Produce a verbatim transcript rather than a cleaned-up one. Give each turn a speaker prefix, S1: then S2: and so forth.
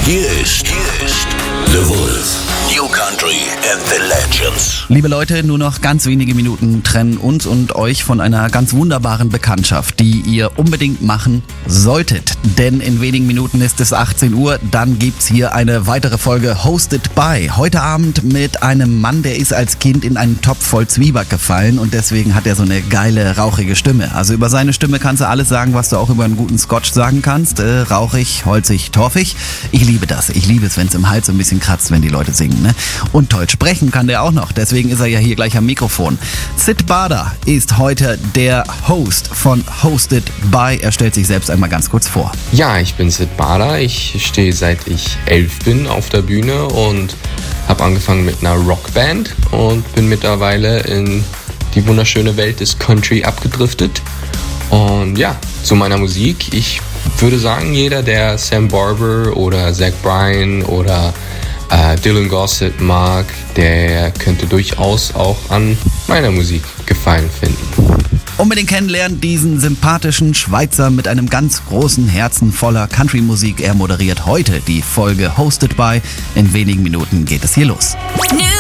S1: Hier ist, hier ist The Wolf. New Country and the Legends.
S2: Liebe Leute, nur noch ganz wenige Minuten trennen uns und euch von einer ganz wunderbaren Bekanntschaft, die ihr unbedingt machen solltet. Denn in wenigen Minuten ist es achtzehn Uhr, dann gibt's hier eine weitere Folge Hosted by. Heute Abend mit einem Mann, der ist als Kind in einen Topf voll Zwieback gefallen und deswegen hat er so eine geile, rauchige Stimme. Also über seine Stimme kannst du alles sagen, was du auch über einen guten Scotch sagen kannst. Äh, rauchig, holzig, torfig. Ich liebe das. Ich liebe es, wenn es im Hals so ein bisschen kratzt, wenn die Leute singen. Ne? Und toll sprechen kann der auch noch. Deswegen ist er ja hier gleich am Mikrofon. Syd Barner ist heute der Host von Hosted by. Er stellt sich selbst einmal ganz kurz vor.
S3: Ja, ich bin Syd Barner. Ich stehe seit ich elf bin auf der Bühne und habe angefangen mit einer Rockband und bin mittlerweile in die wunderschöne Welt des Country abgedriftet. Und ja, zu meiner Musik. Ich würde sagen, jeder, der Sam Barber oder Zach Bryan oder äh, Dylan Gossett mag, der könnte durchaus auch an meiner Musik Gefallen finden.
S2: Unbedingt kennenlernen diesen sympathischen Schweizer mit einem ganz großen Herzen voller Country-Musik. Er moderiert heute die Folge Hosted by. In wenigen Minuten geht es hier los.